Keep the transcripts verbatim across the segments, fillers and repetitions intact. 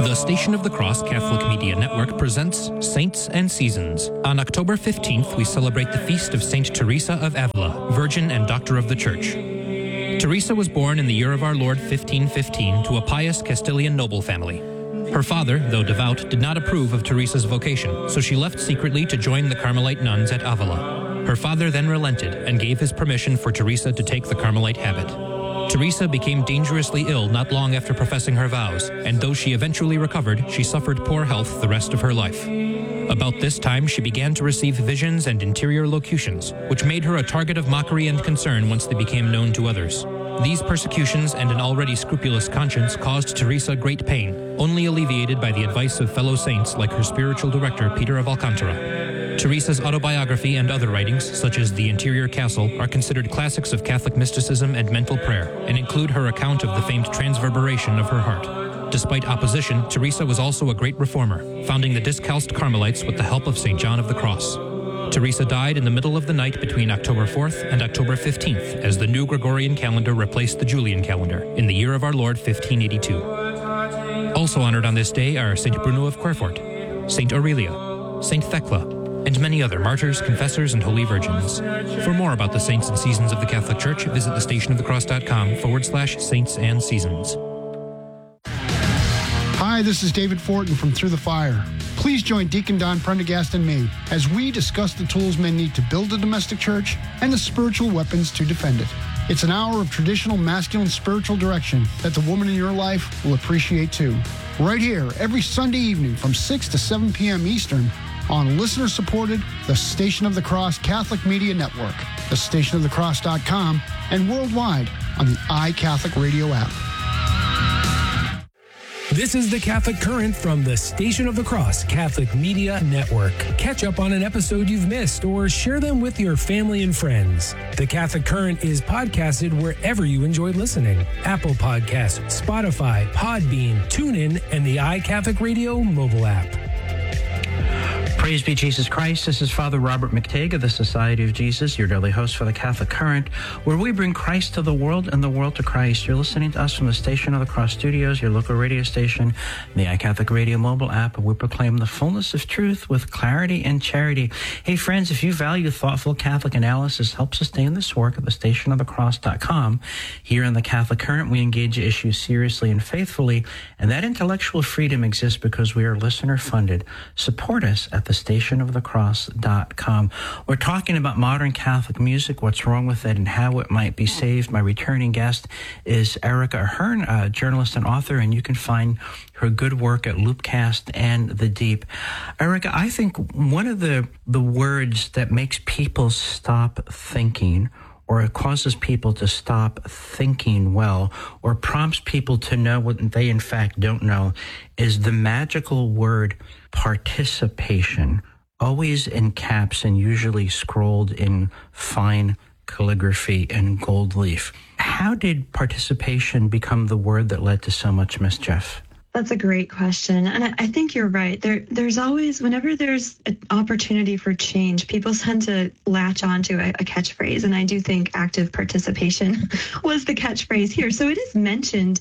The Station of the Cross Catholic Media Network presents Saints and Seasons. On October fifteenth, we celebrate the feast of Saint Teresa of Avila, Virgin and Doctor of the Church. Teresa was born in the year of our Lord fifteen fifteen to a pious Castilian noble family. Her father, though devout, did not approve of Teresa's vocation, so she left secretly to join the Carmelite nuns at Avila. Her father then relented and gave his permission for Teresa to take the Carmelite habit. Teresa became dangerously ill not long after professing her vows, and though she eventually recovered, she suffered poor health the rest of her life. About this time, she began to receive visions and interior locutions, which made her a target of mockery and concern once they became known to others. These persecutions and an already scrupulous conscience caused Teresa great pain, only alleviated by the advice of fellow saints like her spiritual director, Peter of Alcantara. Teresa's autobiography and other writings, such as The Interior Castle, are considered classics of Catholic mysticism and mental prayer, and include her account of the famed transverberation of her heart. Despite opposition, Teresa was also a great reformer, founding the Discalced Carmelites with the help of Saint John of the Cross. Teresa died in the middle of the night between October fourth and October fifteenth, as the new Gregorian calendar replaced the Julian calendar, in the year of our Lord fifteen eighty-two. Also honored on this day are Saint Bruno of Querfort, Saint Aurelia, Saint Thecla, and many other martyrs, confessors, and holy virgins. For more about the saints and seasons of the Catholic Church, visit thestationofthecross.com forward slash saints and seasons. Hi, this is David Fortin from Through the Fire. Please join Deacon Don Prendergast and me as we discuss the tools men need to build a domestic church and the spiritual weapons to defend it. It's an hour of traditional masculine spiritual direction that the woman in your life will appreciate too. Right here, every Sunday evening from six to seven p.m. Eastern, on listener-supported The Station of the Cross Catholic Media Network, the station of the cross dot com, and worldwide on the iCatholic Radio app. This is the Catholic Current from the Station of the Cross Catholic Media Network. Catch up on an episode you've missed or share them with your family and friends. The Catholic Current is podcasted wherever you enjoy listening. Apple Podcasts, Spotify, Podbean, TuneIn, and the iCatholic Radio mobile app. Praise be Jesus Christ. This is Father Robert McTague of the Society of Jesus, your daily host for the Catholic Current, where we bring Christ to the world and the world to Christ. You're listening to us from the Station of the Cross Studios, your local radio station, the iCatholic Radio mobile app, where we proclaim the fullness of truth with clarity and charity. Hey, friends, if you value thoughtful Catholic analysis, help sustain this work at the station of the cross dot com. Here in the Catholic Current, we engage issues seriously and faithfully, and that intellectual freedom exists because we are listener-funded. Support us at the station of the cross dot com. We're talking about modern Catholic music, what's wrong with it, and how it might be saved. My returning guest is Erica Ahern, a journalist and author, and you can find her good work at Loopcast and The Deep. Erica, I think one of the, the words that makes people stop thinking, or it causes people to stop thinking well, or prompts people to know what they in fact don't know, is the magical word participation, always in caps and usually scrolled in fine calligraphy and gold leaf. How did participation become the word that led to so much mischief? That's a great question. And I, I think you're right. There, there's always, whenever there's an opportunity for change, people tend to latch onto a, a catchphrase. And I do think active participation was the catchphrase here. So it is mentioned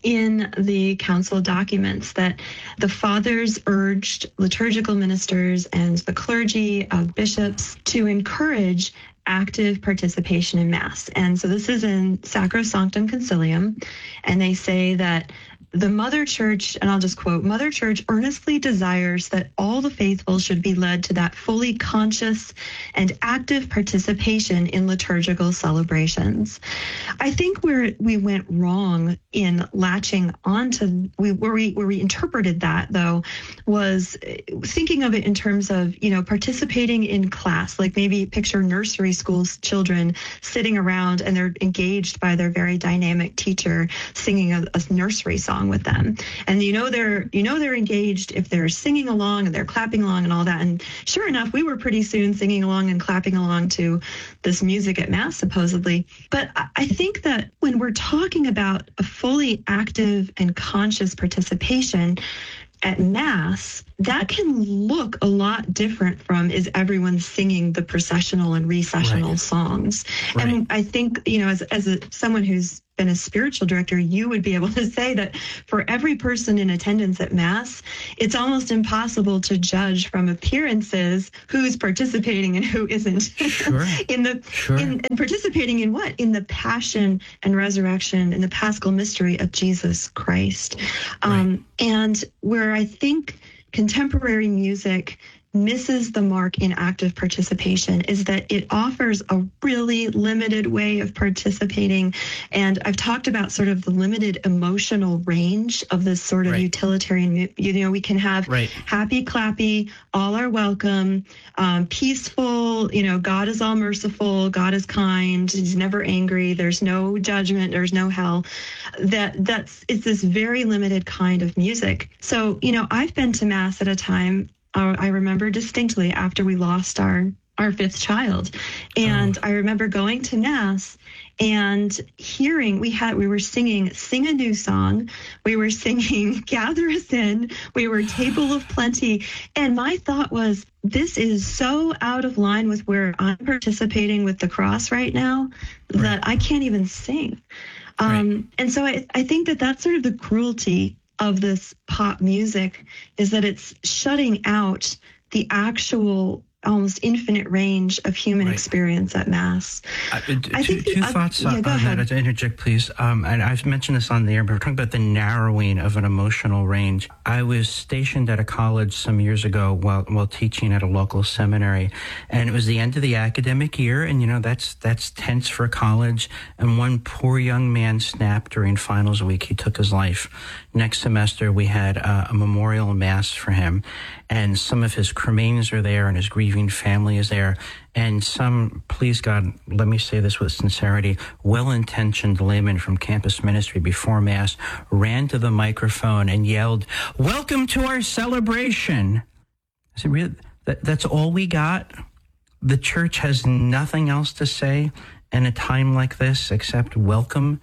in the council documents that the fathers urged liturgical ministers and the clergy of bishops to encourage active participation in Mass. And so this is in Sacrosanctum Concilium, and they say that the Mother Church, and I'll just quote, Mother Church earnestly desires that all the faithful should be led to that fully conscious and active participation in liturgical celebrations. I think where we went wrong in latching onto, we, where we where we interpreted that, though, was thinking of it in terms of, you know, participating in class, like maybe picture nursery school children sitting around and they're engaged by their very dynamic teacher singing a, a nursery song with them. And you know they're you know they're engaged if they're singing along and they're clapping along and all that. And sure enough, we were pretty soon singing along and clapping along to this music at Mass, supposedly. But I think that when we're talking about a fully active and conscious participation at Mass, that can look a lot different from is everyone singing the processional and recessional right. songs. Right. And I think, you know, as as a, someone who's been a spiritual director, you would be able to say that for every person in attendance at Mass, it's almost impossible to judge from appearances who's participating and who isn't. Sure. in the sure. in, and participating in what? In the passion and resurrection and the paschal mystery of Jesus Christ. Um, Right. And where I think contemporary music misses the mark in active participation is that it offers a really limited way of participating. And I've talked about sort of the limited emotional range of this sort of Right. utilitarian, you know, we can have Right. happy, clappy, all are welcome, um, peaceful, you know, God is all merciful, God is kind, he's never angry, there's no judgment, there's no hell. That that's, it's this very limited kind of music. So, you know, I've been to Mass at a time, Uh, I remember distinctly after we lost our, our fifth child. And Oh. I remember going to Mass and hearing, we had, we were singing Sing a New Song. We were singing Gather Us In. We were Table of Plenty. And my thought was, this is so out of line with where I'm participating with the cross right now that Right. I can't even sing. Um, Right. And so I, I think that that's sort of the cruelty of this pop music, is that it's shutting out the actual almost infinite range of human Right. experience at Mass. Uh, two I think the two oth- thoughts yeah, on go on ahead. that. To interject, please. Um, and I've mentioned this on the air, but we're talking about the narrowing of an emotional range. I was stationed at a college some years ago while while teaching at a local seminary, and it was the end of the academic year, and you know that's that's tense for college. And one poor young man snapped during finals week. He took his life. Next semester, we had uh, a memorial mass for him, and some of his cremains are there, and his grieving family is there. And some, please God, let me say this with sincerity, well-intentioned layman from campus ministry before Mass ran to the microphone and yelled, "Welcome to our celebration." I said, really? That, that's all we got? The church has nothing else to say in a time like this except welcome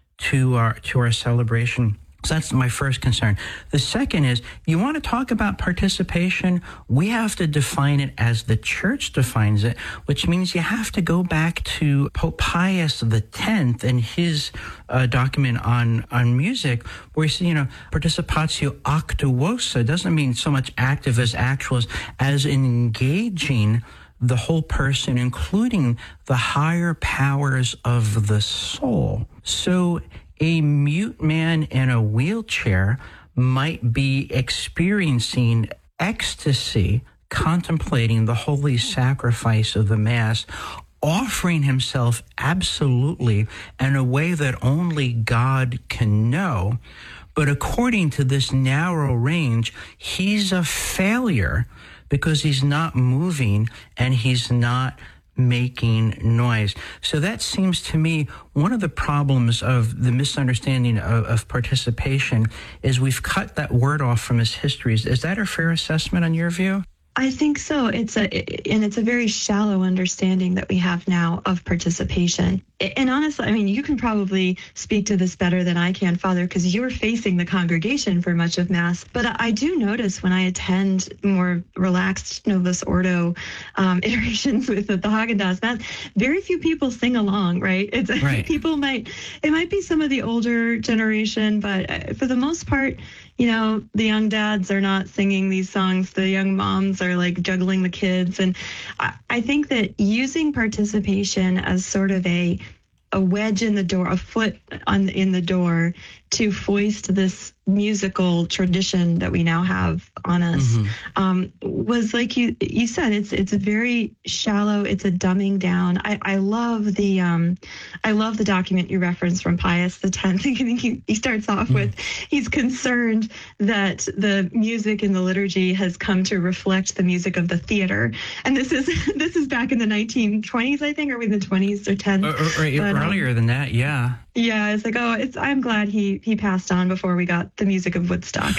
to our to our celebration? So that's my first concern. The second is, you want to talk about participation? We have to define it as the church defines it, which means you have to go back to Pope Pius the tenth and his uh, document on, on music, where he said, you know, participatio actuosa doesn't mean so much active as actual, as, as engaging the whole person, including the higher powers of the soul. So a mute man in a wheelchair might be experiencing ecstasy, contemplating the holy sacrifice of the Mass, offering himself absolutely in a way that only God can know. But according to this narrow range, he's a failure because he's not moving and he's not making noise. So that seems to me one of the problems of the misunderstanding of, of participation is we've cut that word off from his histories. Is that a fair assessment on your view? I think so. It's a, and it's a very shallow understanding that we have now of participation. And honestly, I mean, you can probably speak to this better than I can, Father, because you're facing the congregation for much of Mass. But I do notice when I attend more relaxed Novus Ordo um, iterations with the Haagen-Dazs Mass, very few people sing along, right? It's Right. People might, it might be some of the older generation, but for the most part, you know, the young dads are not singing these songs. The young moms are like juggling the kids. And I, I think that using participation as sort of a a wedge in the door, a foot on in the door to foist this musical tradition that we now have on us, mm-hmm. um, was like you you said, it's it's a very shallow, it's a dumbing down. I, I love the um, I love the document you referenced from Pius the tenth. I think he, he starts off mm-hmm. with, he's concerned that the music in the liturgy has come to reflect the music of the theater. And this is this is back in the nineteen twenties, I think, or in the twenties or tens. Or, or, or but, earlier um, than that, yeah. Yeah, it's like, oh, it's. I'm glad he he passed on before we got the music of Woodstock.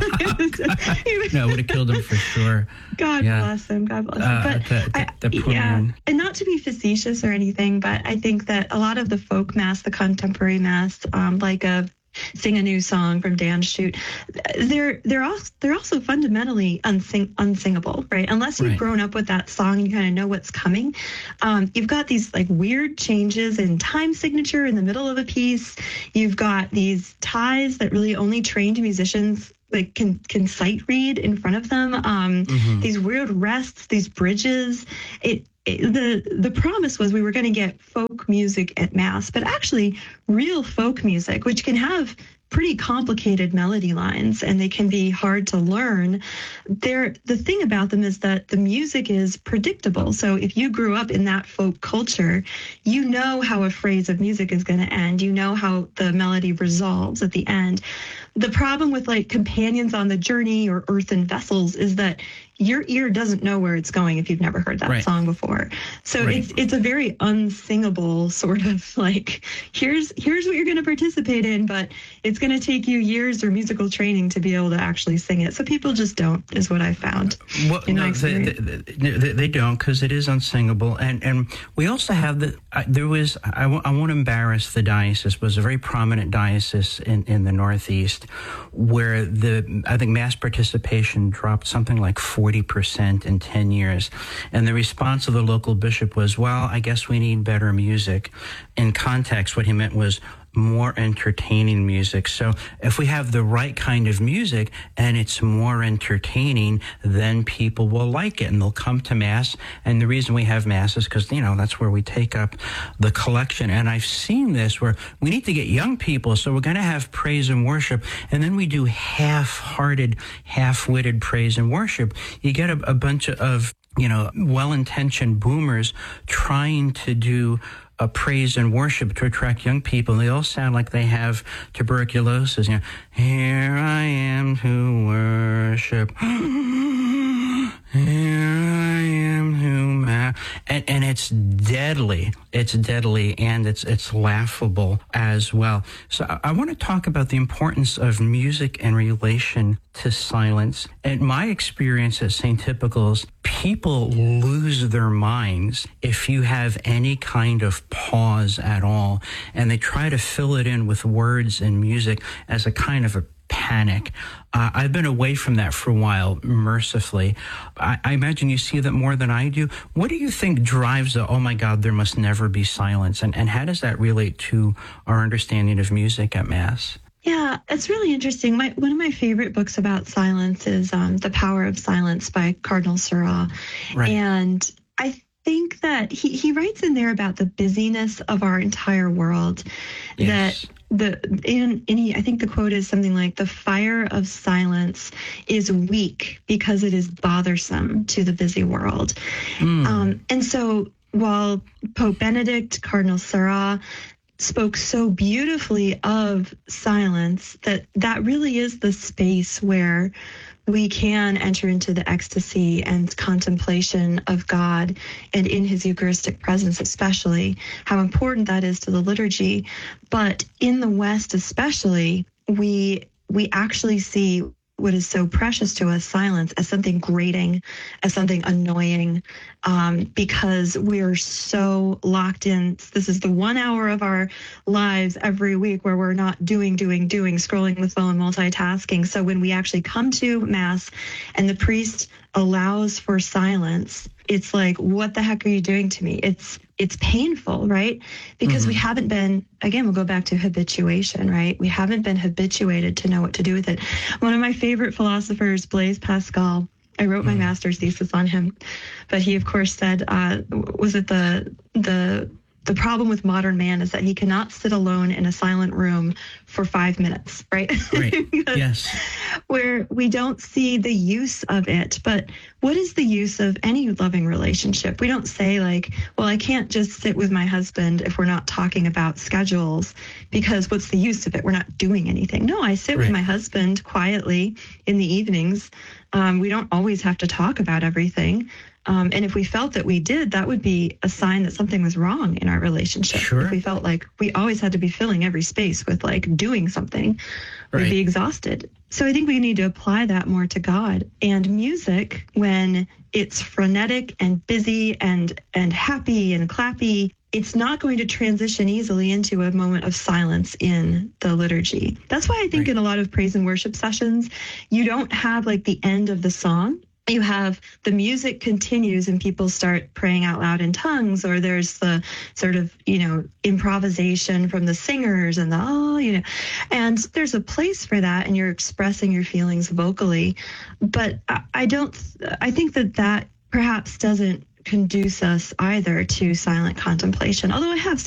No, it would have killed him for sure. God yeah. bless him. God bless him. Uh, but the, the, I, the yeah, man. And not to be facetious or anything, but I think that a lot of the folk Mass, the contemporary Mass, um, like a Sing a New Song from Dan Shute. They're they're also they're also fundamentally unsing, unsingable, right? Unless you've Right. grown up with that song, you kind of know what's coming. Um, you've got these like weird changes in time signature in the middle of a piece. You've got these ties that really only trained musicians like can can sight read in front of them. Um, Mhm. These weird rests, these bridges. It the the promise was we were going to get folk music at Mass, but actually real folk music, which can have pretty complicated melody lines and they can be hard to learn. They're, the thing about them is that the music is predictable. So if you grew up in that folk culture, you know how a phrase of music is going to end. You know how the melody resolves at the end. The problem with like Companions on the Journey or Earthen Vessels is that your ear doesn't know where it's going if you've never heard that Right. song before. So Right. it's it's a very unsingable sort of like, here's here's what you're going to participate in, but it's going to take you years or musical training to be able to actually sing it. So people just don't, is what I found. Well, in my no, they, experience. they, they, they don't, because it is unsingable. And and we also have the, uh, there was, I, w- I won't embarrass the diocese, but it was a very prominent diocese in, in the Northeast where the, I think mass participation dropped something like forty percent in ten years. And the response of the local bishop was, well, I guess we need better music. In context, what he meant was more entertaining music. So if we have the right kind of music and it's more entertaining, then people will like it and they'll come to Mass. And the reason we have Mass is because, you know, that's where we take up the collection. And I've seen this where we need to get young people. So we're going to have praise and worship. And then we do half-hearted, half-witted praise and worship. You get a, a bunch of, you know, well-intentioned boomers trying to do a praise and worship to attract young people. And they all sound like they have tuberculosis. You know, here I am to worship. Here I am to ma-. And, and it's deadly. It's deadly and it's it's laughable as well. So I, I want to talk about the importance of music in relation to silence. In my experience at Saint Typicals, people lose their minds if you have any kind of pause at all. And they try to fill it in with words and music as a kind of a panic. Uh, I've been away from that for a while, mercifully. I, I imagine you see that more than I do. What do you think drives the, oh my God, there must never be silence? And, and how does that relate to our understanding of music at Mass? Yeah, it's really interesting. My, one of my favorite books about silence is um, The Power of Silence by Cardinal Seurat. Right. And I think that he, he writes in there about the busyness of our entire world. Yes. That the in any I think the quote is something like, the fire of silence is weak because it is bothersome to the busy world. Mm. Um, and so while Pope Benedict, Cardinal Seurat spoke so beautifully of silence, that that really is the space where we can enter into the ecstasy and contemplation of God, and in his Eucharistic presence especially, how important that is to the liturgy. But in the West especially, we we actually see what is so precious to us, silence, as something grating, as something annoying, um, because we're so locked in. This is the one hour of our lives every week where we're not doing, doing, doing, scrolling the phone, multitasking. So when we actually come to Mass and the priest allows for silence, it's like, what the heck are you doing to me? It's it's painful, right? Because mm-hmm. we haven't been, again, we'll go back to habituation, right? We haven't been habituated to know what to do with it. One of my favorite philosophers, Blaise Pascal, I wrote my mm-hmm. master's thesis on him, but he, of course, said, uh, was it the the the problem with modern man is that he cannot sit alone in a silent room for five minutes, right? Right. Yes. Where we don't see the use of it. But what is the use of any loving relationship? We don't say like, well, I can't just sit with my husband if we're not talking about schedules, because what's the use of it? We're not doing anything. No, I sit right. with my husband quietly in the evenings. Um, we don't always have to talk about everything. Um, and if we felt that we did, that would be a sign that something was wrong in our relationship. Sure. If we felt like we always had to be filling every space with like doing something. We'd Right. be exhausted. So I think we need to apply that more to God. And music, when it's frenetic and busy and and happy and clappy, it's not going to transition easily into a moment of silence in the liturgy. That's why I think Right. in a lot of praise and worship sessions, you don't have like the end of the song. You have the music continues and people start praying out loud in tongues, or there's the sort of, you know, improvisation from the singers and the, oh, you know, and there's a place for that and you're expressing your feelings vocally. But I, I don't, I think that that perhaps doesn't conduce us either to silent contemplation, although I have